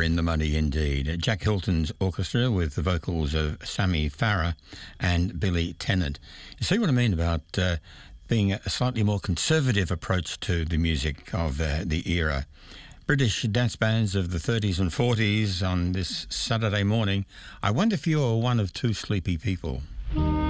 in the money indeed. Jack Hilton's orchestra with the vocals of Sammy Farah and Billy Tennant. You see what I mean about being a slightly more conservative approach to the music of the era. British dance bands of the 30s and 40s on this Saturday morning. I wonder if you're one of two sleepy people.